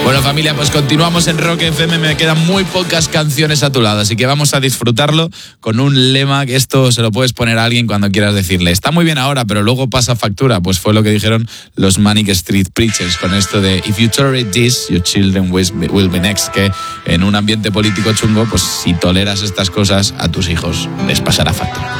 Bueno, familia, pues continuamos en Rock FM. Me quedan muy pocas canciones a tu lado, así que vamos a disfrutarlo con un lema que esto se lo puedes poner a alguien cuando quieras decirle. Está muy bien ahora, pero luego pasa factura. Pues fue lo que dijeron los Manic Street Preachers con esto de If you tolerate this, your children will be next. Que en un ambiente político chungo, pues si toleras estas cosas, a tus hijos les pasará factura.